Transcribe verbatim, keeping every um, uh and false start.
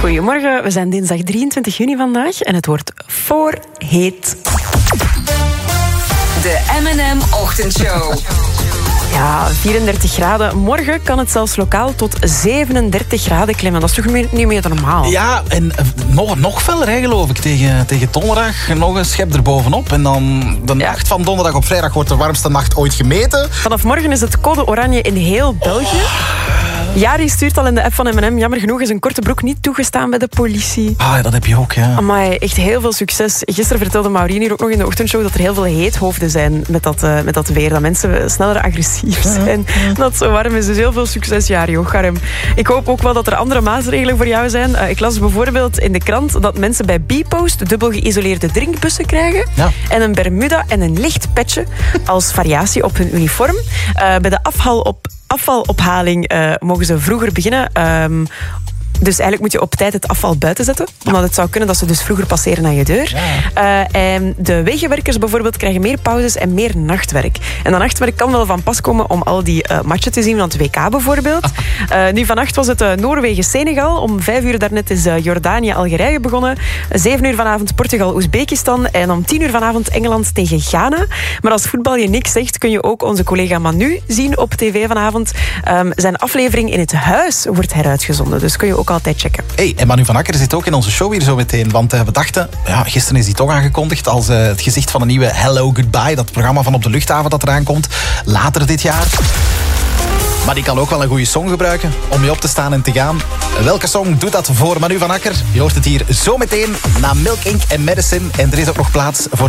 Goedemorgen, we zijn dinsdag drieëntwintig juni vandaag en het wordt voor heet. De M en M-ochtendshow. Ja, vierendertig graden. Morgen kan het zelfs lokaal tot zevenendertig graden klimmen. Dat is toch niet meer normaal? Ja, en nog, nog feller, hè, geloof ik, tegen, tegen donderdag. Nog een schep erbovenop. En dan de Ja. nacht van donderdag op vrijdag wordt de warmste nacht ooit gemeten. Vanaf morgen is het code oranje in heel België. Jari stuurt al in de app van M en M. Jammer genoeg is een korte broek niet toegestaan bij de politie. Ah, dat heb je ook, ja. Amai, echt heel veel succes. Gisteren vertelde Maureen hier ook nog in de ochtendshow dat er heel veel heethoofden zijn met dat, uh, met dat weer. Dat mensen sneller agressief zijn. Dat het zo warm is. Dus heel veel succes, Jari. Ocharem. Ik hoop ook wel dat er andere maatregelen voor jou zijn. Uh, ik las bijvoorbeeld in de krant dat mensen bij Bpost dubbel geïsoleerde drinkbussen krijgen. Ja. En een bermuda en een licht petje als variatie op hun uniform. Uh, bij de afval op afvalophaling uh, mogen ze vroeger beginnen. Um, Dus eigenlijk moet je op tijd het afval buiten zetten. Omdat het zou kunnen dat ze dus vroeger passeren aan je deur. Ja. Uh, en de wegenwerkers bijvoorbeeld krijgen meer pauzes en meer nachtwerk. En dat nachtwerk kan wel van pas komen om al die uh, matchen te zien van het W K bijvoorbeeld. Uh, nu vannacht was het uh, Noorwegen-Senegal. Om vijf uur daarnet is uh, Jordanië-Algerije begonnen. Zeven uur vanavond Portugal-Oezbekistan. En om tien uur vanavond Engeland tegen Ghana. Maar als voetbal je niks zegt, kun je ook onze collega Manu zien op tv vanavond. Um, zijn aflevering In het Huis wordt heruitgezonden. Dus kun je ook altijd checken. Hey, en Manu van Akker zit ook in onze show hier zo meteen. Want uh, we dachten, ja, gisteren is hij toch aangekondigd als uh, het gezicht van een nieuwe Hello Goodbye. Dat programma van op de luchthaven dat eraan komt. Later dit jaar. Maar die kan ook wel een goede song gebruiken om mee op te staan en te gaan. Welke song doet dat voor Manu van Akker? Je hoort het hier zo meteen na Milk Inc en Medicine. En er is ook nog plaats voor